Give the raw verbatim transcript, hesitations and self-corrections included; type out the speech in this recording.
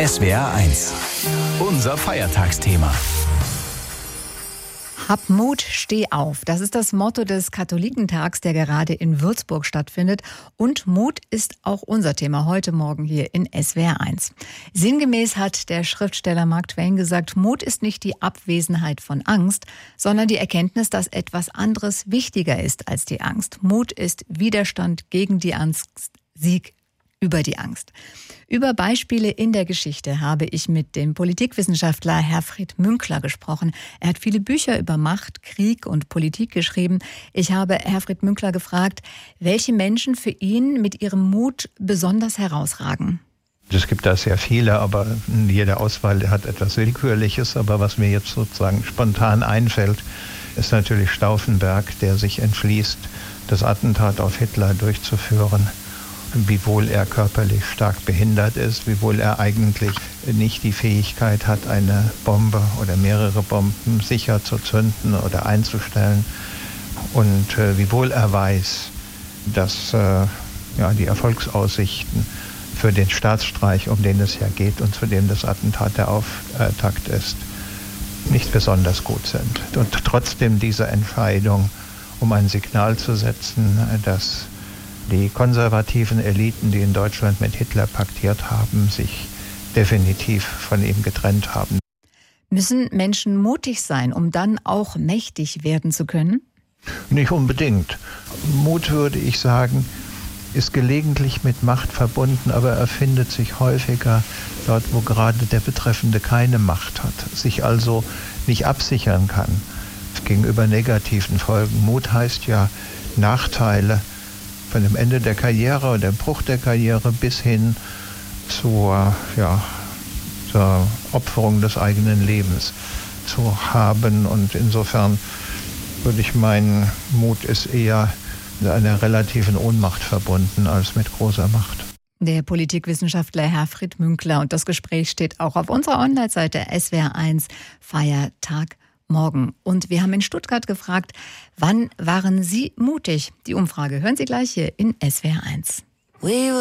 S W R eins. Unser Feiertagsthema. Hab Mut, steh auf. Das ist das Motto des Katholikentags, der gerade in Würzburg stattfindet. Und Mut ist auch unser Thema heute Morgen hier in S W R eins. Sinngemäß hat der Schriftsteller Mark Twain gesagt, Mut ist nicht die Abwesenheit von Angst, sondern die Erkenntnis, dass etwas anderes wichtiger ist als die Angst. Mut ist Widerstand gegen die Angst, Sieg über die Angst. Über Beispiele in der Geschichte habe ich mit dem Politikwissenschaftler Herfried Münkler gesprochen. Er hat viele Bücher über Macht, Krieg und Politik geschrieben. Ich habe Herfried Münkler gefragt, welche Menschen für ihn mit ihrem Mut besonders herausragen. Es gibt da sehr viele, aber jede Auswahl hat etwas Willkürliches. Aber was mir jetzt sozusagen spontan einfällt, ist natürlich Stauffenberg, der sich entschließt, das Attentat auf Hitler durchzuführen. Wiewohl er körperlich stark behindert ist, wiewohl er eigentlich nicht die Fähigkeit hat, eine Bombe oder mehrere Bomben sicher zu zünden oder einzustellen. Und äh, wiewohl er weiß, dass äh, ja, die Erfolgsaussichten für den Staatsstreich, um den es ja geht und zu dem das Attentat der Auftakt ist, nicht besonders gut sind. Und trotzdem diese Entscheidung, um ein Signal zu setzen, dass die konservativen Eliten, die in Deutschland mit Hitler paktiert haben, sich definitiv von ihm getrennt haben. Müssen Menschen mutig sein, um dann auch mächtig werden zu können? Nicht unbedingt. Mut, würde ich sagen, ist gelegentlich mit Macht verbunden, aber er findet sich häufiger dort, wo gerade der Betreffende keine Macht hat, sich also nicht absichern kann gegenüber negativen Folgen. Mut heißt ja Nachteile von dem Ende der Karriere oder dem Bruch der Karriere bis hin zur, ja, zur Opferung des eigenen Lebens zu haben. Und insofern würde ich meinen, Mut ist eher mit einer relativen Ohnmacht verbunden als mit großer Macht. Der Politikwissenschaftler Herfried Münkler, und das Gespräch steht auch auf unserer Online-Seite S W R eins Feiertag morgen. Und wir haben in Stuttgart gefragt, wann waren Sie mutig? Die Umfrage hören Sie gleich hier in S W R eins.